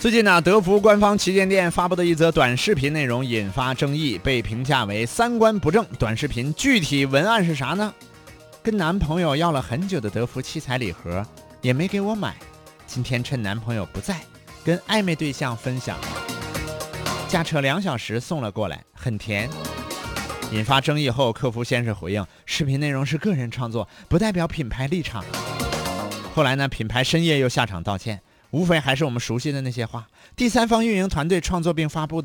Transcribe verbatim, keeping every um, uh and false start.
最近呢，德芙官方旗舰店发布的一则短视频内容引发争议，被评价为三观不正。短视频具体文案是啥呢？跟男朋友要了很久的德芙七彩礼盒，也没给我买，今天趁男朋友不在，跟暧昧对象分享，驾车两小时送了过来，很甜。引发争议后，客服先是回应，视频内容是个人创作，不代表品牌立场。后来呢，品牌深夜又下场道歉，无非还是我们熟悉的那些话。第三方运营团队创作并发布的